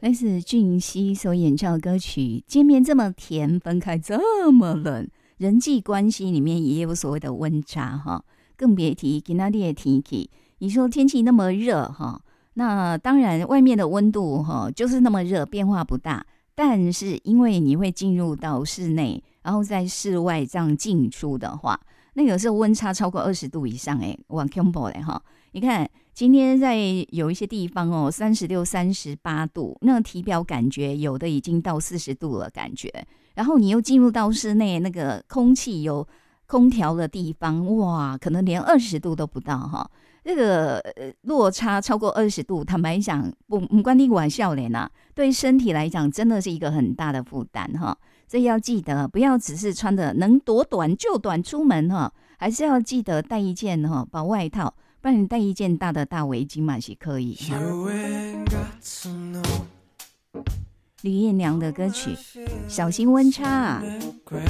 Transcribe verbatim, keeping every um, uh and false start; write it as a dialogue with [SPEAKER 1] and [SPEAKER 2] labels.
[SPEAKER 1] 来自俊熙所演唱的歌曲，见面这么甜，分开这么冷，人际关系里面也有所谓的温差哈，更别提今天的天气。你说天气那么热哈，那当然外面的温度哈就是那么热，变化不大。但是因为你会进入到室内，然后在室外这样进出的话，那有时候温差超过二十度以上，哎，哇，恐怖嘞哈！你看今天在有一些地方哦，三十六、三十八度，那个体表感觉有的已经到四十度了，感觉。然后你又进入到室内，那个空气有空调的地方，哇，可能连二十度都不到哈。这个落差超过二十度，坦白讲，不不关你玩笑脸呐，对身体来讲真的是一个很大的负担哈。所以要记得，不要只是穿的能多短就短出门哈，还是要记得带一件哈薄外套，不然你带一件大的大围巾嘛是可以。吕彦良的歌曲《小心温差》。